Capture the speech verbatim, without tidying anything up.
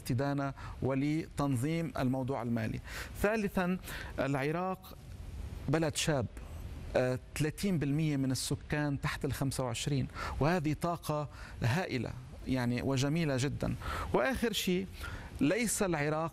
للاستدانة ولتنظيم الموضوع المالي. ثالثا، العراق بلد شاب، ثلاثين بالمئة من السكان تحت ال خمسة وعشرين، وهذه طاقة هائلة يعني وجميلة جدا. وآخر شيء، ليس العراق